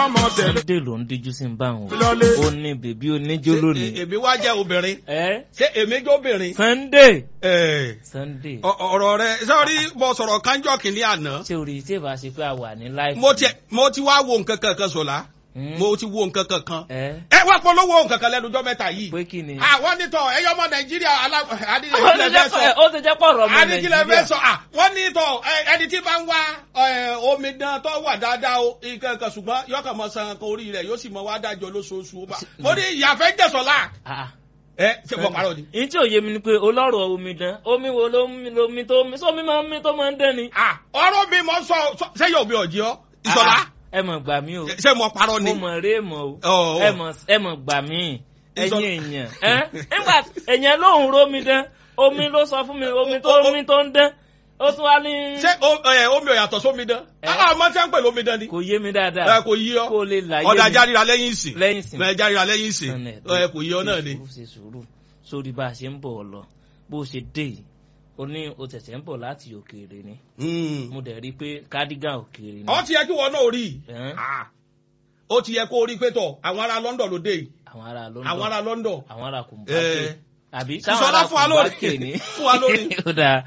mọ̀ tẹ̀lé. Sunday ló ń díjú sí ń bá wọn. Ó ní bèbí oníjó lónìí. Èmi wá jẹ́ obìnrin. Ṣé èmi jẹ́ obìnrin? Sunday. Ọ̀rọ̀ rẹ̀ sọ́rí mo sọ̀rọ̀ kánjọ́ kìíní àná. Ṣé orí tí ìbá ṣe pé a wà ní láìpẹ́? Mo ti wá wo nǹkan kankan sọ̀la. Mo ti wo nǹkan kankan. Ẹ wá polówó nǹkan kan lẹ́nu ọjọ́ mẹ́ta yìí. Pé kí ni? Àwọn nítọ̀ ẹyọ ọmọ Nàìjíríà ó ti jẹ́ pọ̀rọ̀ ọmọ Nàìjíríà. Adíkílẹ̀ fẹ́ sọ, wọ́n nítọ̀ ẹni tí bá ń wá omidan tó wà dáadáa o, nǹkan kan ṣùgbọ́n yọkàn mọ san kan orí rẹ̀ yóò sì mọ wá dájọ́ lóṣooṣù. Mo ní ìyàfẹ́ jẹ̀sọ̀lá. Ṣé mo parọ́ ni? Ìyí tí ò yé mi ni pé olóró omidan, omi wo lomi tó sómi máa ń mí tó máa ń dẹ́ ni. Ọ̀rọ̀ mi mọ sọ sẹ́yìn òbí ọ̀jì ọ́ Ìṣọ̀lá. Ẹ mọ̀ gbà mí o. Ṣé mo parọ́ ni? Mo mọ̀ rí èmọ̀ o. Ẹ mọ̀ gbà mí. Ẹ̀yin èèyàn. Nígbà èèyàn lóhùn rómi dán, omi ló sọ fún mi, omi tó ń dán. Ó tún wá ní. Ṣé omi ò yàtọ̀ sómi dán? Àmọ́ tí wọ́n ń pè lómi dán ni. Kò yé mi dáadáa. Kò yí ọ. Kò lè láyé mi. Ọ̀dà járíra lẹ́yìn ìsìn. Lẹ́yìn ìsìn. Járíra lẹ́yìn ìsìn. Kò yí ọ náà ni. Ṣe sùúrù sórí bá a ṣe ń bọ̀ lọ. Bó ṣe dé yìí. Ó ní o tẹ̀sẹ̀ ń bọ̀ láti òkèèrè ni. Mo dẹ̀ rí pé cardigan òkèèrè ni. Ó ti yẹ kí wọn náà rí. Ó ti yẹ kó rí pé tọ̀ àwọn ará London ló dé yìí. Àwọn ará London. Àwọn ará London. Àwọn ará Kùmbákè. Àbí Ìṣọ̀lá fún wa lórí. Ó dáa.